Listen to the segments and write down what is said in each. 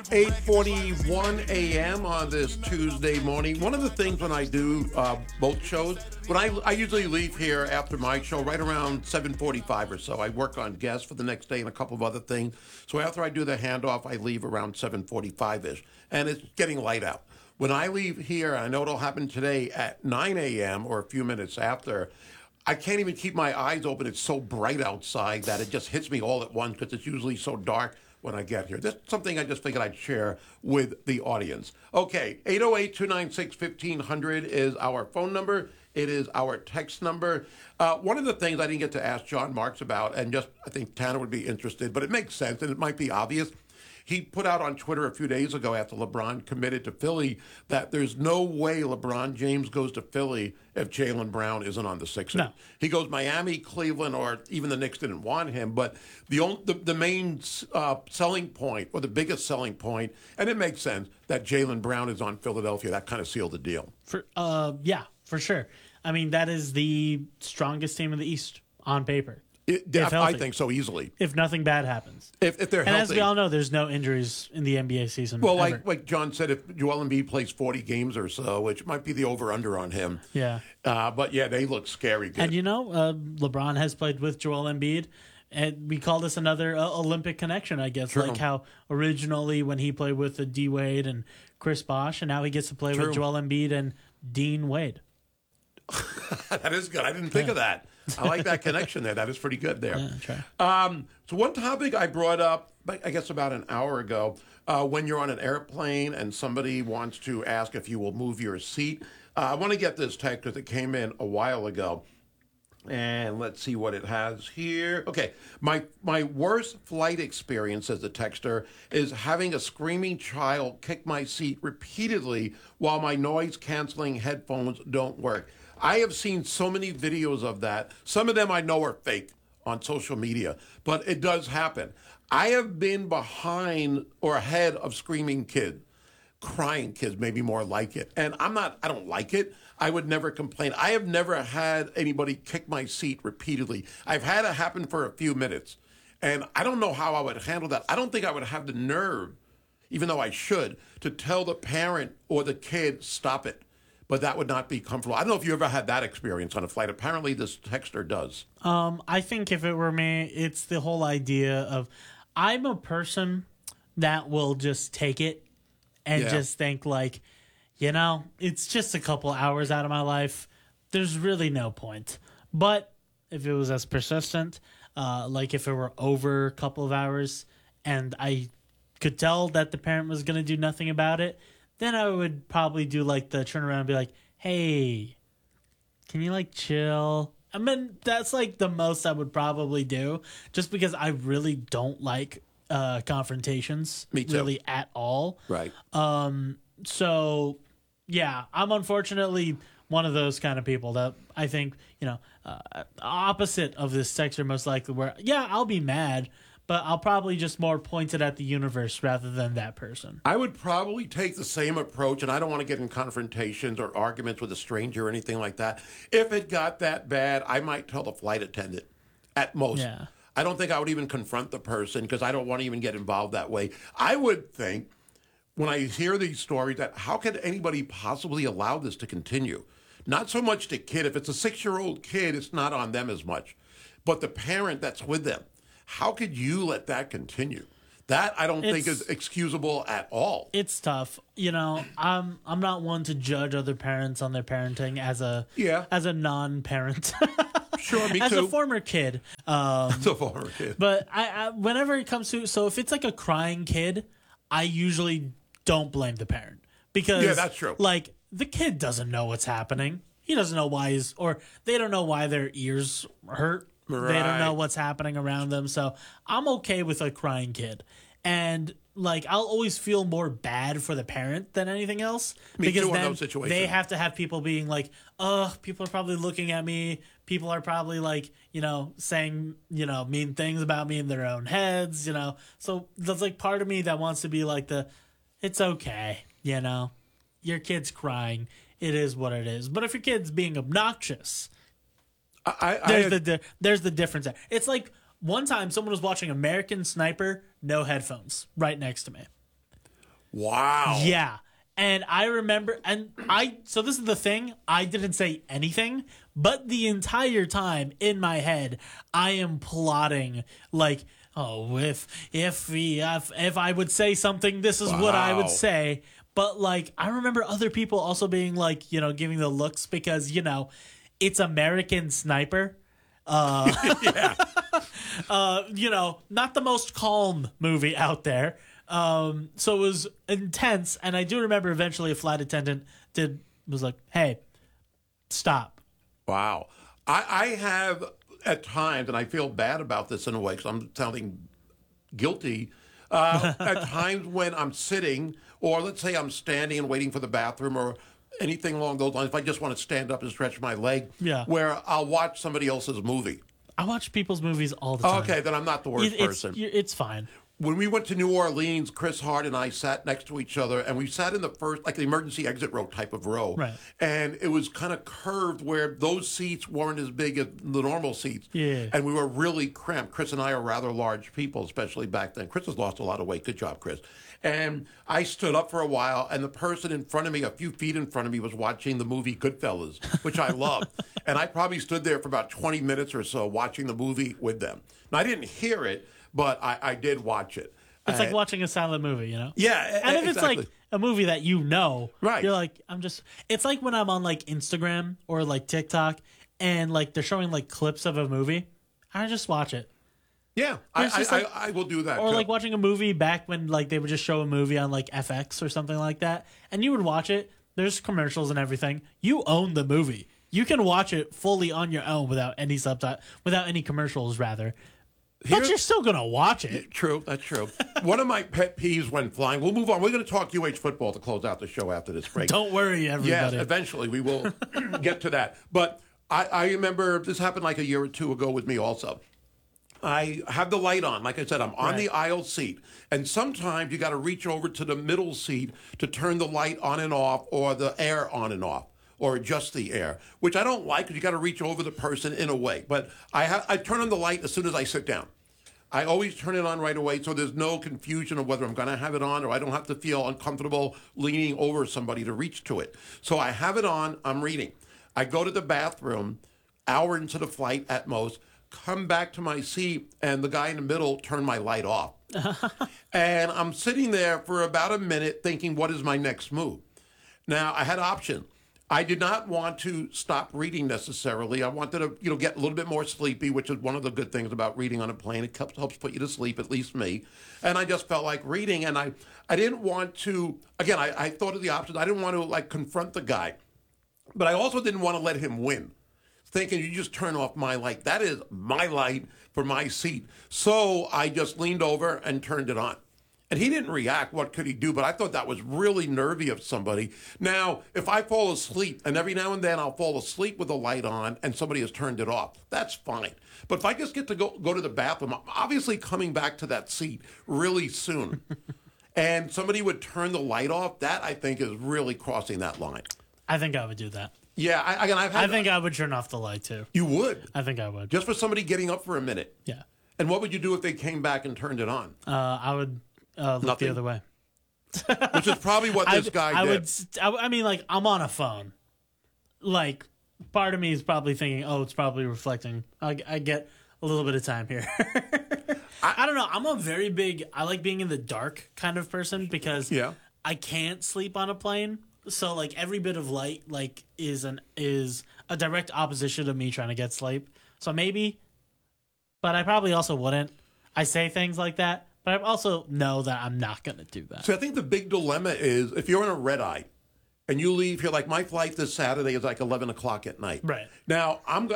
8:41 a.m. on this Tuesday morning. One of the things when I do both shows, when I usually leave here after my show right around 7:45 or so. I work on guests for the next day and a couple of other things. So after I do the handoff, I leave around 7:45-ish. And it's getting light out. When I leave here, I know it'll happen today at 9 a.m. or a few minutes after, I can't even keep my eyes open. It's so bright outside that it just hits me all at once because it's usually so dark when I get here. That's something I just figured I'd share with the audience. Okay, 808-296-1500 is our phone number. It is our text number. One of the things I didn't get to ask John Marks about, and just I think Tanner would be interested, but it makes sense and it might be obvious. He put out on Twitter a few days ago after LeBron committed to Philly that there's no way LeBron James goes to Philly if Jaylen Brown isn't on the Sixers. No. He goes Miami, Cleveland, or even the Knicks didn't want him. But the main selling point, or the biggest selling point, and it makes sense, that Jaylen Brown is on Philadelphia. That kind of sealed the deal. Yeah, for sure. I mean, that is the strongest team in the East on paper. I think so easily. If nothing bad happens. If they're healthy. And as we all know, there's no injuries in the NBA season. Well, ever. like John said, if Joel Embiid plays 40 games or so, which might be the over-under on him. Yeah. But, yeah, they look scary good. And, LeBron has played with Joel Embiid. And we call this another Olympic connection, I guess. True. Like how originally when he played with D. Wade and Chris Bosh, and now he gets to play with Joel Embiid and Dean Wade. That is good. I didn't think of that. I like that connection there. That is pretty good there. Yeah, So one topic I brought up, I guess about an hour ago, when you're on an airplane and somebody wants to ask if you will move your seat. I want to get this text because it came in a while ago. And let's see what it has here. Okay, my worst flight experience, says the texter, is having a screaming child kick my seat repeatedly while my noise-canceling headphones don't work. I have seen so many videos of that. Some of them I know are fake on social media, but it does happen. I have been behind or ahead of screaming kids. Crying kids, maybe more like it. And I don't like it. I would never complain. I have never had anybody kick my seat repeatedly. I've had it happen for a few minutes. And I don't know how I would handle that. I don't think I would have the nerve, even though I should, to tell the parent or the kid, stop it. But that would not be comfortable. I don't know if you ever had that experience on a flight. Apparently this texter does. I think if it were me, it's the whole idea of I'm a person that will just take it and just think like, it's just a couple hours out of my life. There's really no point. But if it was as persistent, like if it were over a couple of hours and I could tell that the parent was going to do nothing about it, then I would probably do like the turn around and be like, hey, can you like chill? I mean, that's like the most I would probably do just because I really don't like confrontations. Me too. Really at all. Right. So, yeah, I'm unfortunately one of those kind of people that I think, opposite of this texter most likely where, I'll be mad, but I'll probably just more point it at the universe rather than that person. I would probably take the same approach, and I don't want to get in confrontations or arguments with a stranger or anything like that. If it got that bad, I might tell the flight attendant at most. Yeah. I don't think I would even confront the person because I don't want to even get involved that way. I would think when I hear these stories that how could anybody possibly allow this to continue? Not so much the kid. If it's a 6-year-old kid, it's not on them as much. But the parent that's with them, how could you let that continue? That I don't think is excusable at all. It's tough. I'm not one to judge other parents on their parenting as a non-parent. Sure, me as too. a former kid. As a former kid. But I whenever it comes to, so if it's like a crying kid, I usually don't blame the parent because that's true. Like the kid doesn't know what's happening. He doesn't know why they don't know why their ears hurt. Right. They don't know what's happening around them. So I'm okay with a crying kid. And like I'll always feel more bad for the parent than anything else. Me because too, then in those situations. they have to have people being like, people are probably looking at me. People are probably like, saying, mean things about me in their own heads, So there's like part of me that wants to be like it's okay, your kid's crying. It is what it is. But if your kid's being obnoxious, there's the difference there. It's like one time someone was watching American Sniper, no headphones, right next to me. Wow. Yeah. And I remember, so this is the thing, I didn't say anything, but the entire time in my head, I am plotting like, oh, if I would say something, this is what I would say. But like, I remember other people also being like, giving the looks because, it's American Sniper. Yeah. Not the most calm movie out there. So it was intense, and I do remember eventually a flight attendant was like, "Hey, stop." Wow. I have at times, and I feel bad about this in a way because I'm sounding guilty. At times when I'm sitting, or let's say I'm standing and waiting for the bathroom, or anything along those lines, if I just want to stand up and stretch my leg, where I'll watch somebody else's movie. I watch people's movies all the time. Okay, then I'm not the worst person. It's fine. When we went to New Orleans, Chris Hart and I sat next to each other, and we sat in the first, like the emergency exit row type of row. Right. And it was kind of curved where those seats weren't as big as the normal seats. Yeah. And we were really cramped. Chris and I are rather large people, especially back then. Chris has lost a lot of weight. Good job, Chris. And I stood up for a while, and the person in front of me, a few feet in front of me, was watching the movie Goodfellas, which I love. And I probably stood there for about 20 minutes or so watching the movie with them. Now, I didn't hear it, but I did watch it. It's like watching a silent movie, Yeah, and if exactly. it's like a movie that right, you're like, it's like when I'm on like Instagram or like TikTok, and like they're showing like clips of a movie, I just watch it. Yeah, I will do that. Or too. like watching a movie back when like they would just show a movie on like FX or something like that, and you would watch it. There's commercials and everything. You own the movie. You can watch it fully on your own without any without any commercials, rather. But you're still going to watch it. True, that's true. One of my pet peeves when flying, we'll move on. We're going to talk UH football to close out the show after this break. Don't worry, everybody. Yes, eventually we will get to that. But I remember this happened like a year or two ago with me also. I have the light on. Like I said, I'm on the aisle seat. And sometimes you got to reach over to the middle seat to turn the light on and off, or the air on and off, or adjust the air, which I don't like because you got to reach over the person in a way. But I turn on the light as soon as I sit down. I always turn it on right away so there's no confusion of whether I'm going to have it on, or I don't have to feel uncomfortable leaning over somebody to reach to it. So I have it on, I'm reading. I go to the bathroom, hour into the flight at most, come back to my seat, and the guy in the middle turned my light off. And I'm sitting there for about a minute thinking, what is my next move? Now, I had options. I did not want to stop reading necessarily. I wanted to, get a little bit more sleepy, which is one of the good things about reading on a plane. It helps put you to sleep, at least me. And I just felt like reading, and I didn't want to, again, I thought of the options. I didn't want to, confront the guy. But I also didn't want to let him win, thinking you just turn off my light. That is my light for my seat. So I just leaned over and turned it on. And he didn't react. What could he do? But I thought that was really nervy of somebody. Now, if I fall asleep, and every now and then I'll fall asleep with the light on and somebody has turned it off, that's fine. But if I just get to go to the bathroom, I'm obviously coming back to that seat really soon, and somebody would turn the light off, that I think is really crossing that line. I think I would do that. Yeah, I think I would turn off the light too. You would? I think I would. Just for somebody getting up for a minute? Yeah. And what would you do if they came back and turned it on? I would look the other way. Which is probably what this guy did. I mean, I'm on a phone. Part of me is probably thinking, oh, it's probably reflecting. I get a little bit of time here. I don't know. I'm a very big, I like being in the dark kind of person because I can't sleep on a plane. So every bit of light is a direct opposition to me trying to get sleep. So maybe, but I probably also wouldn't. I say things like that, but I also know that I'm not going to do that. So I think the big dilemma is if you're in a red eye and you leave here, my flight this Saturday is 11 o'clock at night. Right. Now I'm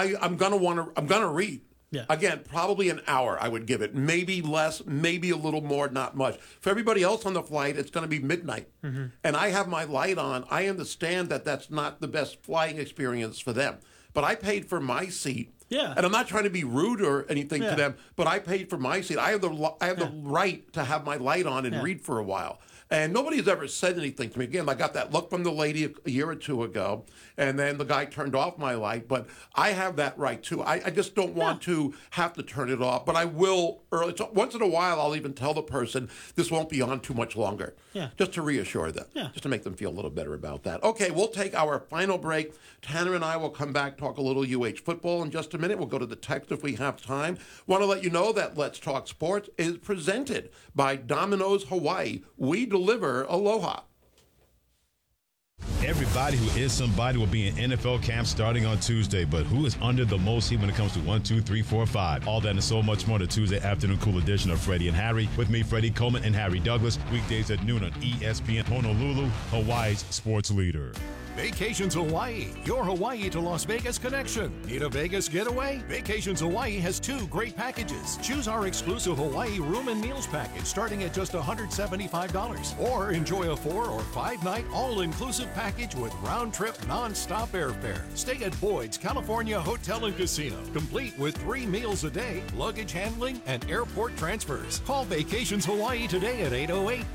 gonna read. Yeah. Again, probably an hour I would give it. Maybe less, maybe a little more, not much. For everybody else on the flight, it's going to be midnight. Mm-hmm. And I have my light on. I understand that that's not the best flying experience for them. But I paid for my seat. Yeah. And I'm not trying to be rude or anything to them, but I paid for my seat. I have the right to have my light on and read for a while. And nobody's ever said anything to me. Again, I got that look from the lady a year or two ago, and then the guy turned off my light. But I have that right, too. I just don't want to have to turn it off. But I will early. So once in a while, I'll even tell the person this won't be on too much longer. Yeah. Just to reassure them. Yeah. Just to make them feel a little better about that. Okay, we'll take our final break. Tanner and I will come back, talk a little UH football in just a minute. We'll go to the text if we have time. Want to let you know that Let's Talk Sports is presented by Domino's Hawaii. We deliver aloha. Everybody who is somebody will be in NFL camp starting on Tuesday, but who is under the most heat when it comes to 1, 2, 3, 4, 5? All that and so much more, the Tuesday afternoon cool edition of Freddie and Harry. With me, Freddie Coleman and Harry Douglas, weekdays at noon on ESPN Honolulu, Hawaii's sports leader. Vacations Hawaii, your Hawaii to Las Vegas connection. Need a Vegas getaway? Vacations Hawaii has 2 great packages. Choose our exclusive Hawaii room and meals package starting at just $175. Or enjoy a 4 or 5 night all-inclusive package with round-trip non-stop airfare. Stay at Boyd's California Hotel and Casino, complete with 3 meals a day, luggage handling, and airport transfers. Call Vacations Hawaii today at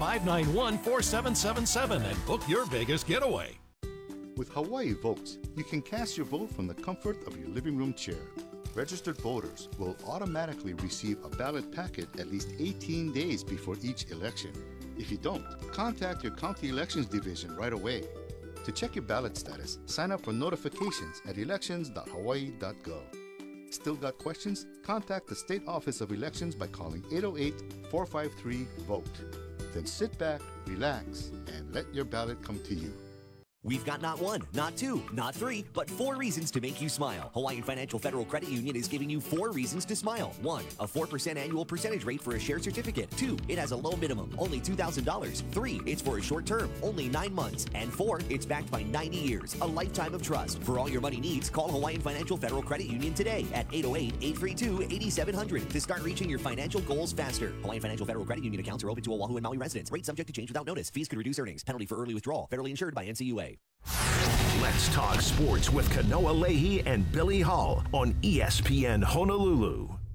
808-591-4777 and book your Vegas getaway. With Hawaii Votes, you can cast your vote from the comfort of your living room chair. Registered voters will automatically receive a ballot packet at least 18 days before each election. If you don't, contact your county elections division right away. To check your ballot status, sign up for notifications at elections.hawaii.gov. Still got questions? Contact the State Office of Elections by calling 808-453-VOTE. Then sit back, relax, and let your ballot come to you. We've got not 1, not 2, not 3, but 4 reasons to make you smile. Hawaiian Financial Federal Credit Union is giving you 4 reasons to smile. 1, a 4% annual percentage rate for a share certificate. 2, it has a low minimum, only $2,000. 3, it's for a short term, only 9 months. And 4, it's backed by 90 years, a lifetime of trust. For all your money needs, call Hawaiian Financial Federal Credit Union today at 808-832-8700 to start reaching your financial goals faster. Hawaiian Financial Federal Credit Union accounts are open to Oahu and Maui residents. Rate subject to change without notice. Fees could reduce earnings. Penalty for early withdrawal. Federally insured by NCUA. Let's talk sports with Kanoa Leahy and Billy Hall on ESPN Honolulu.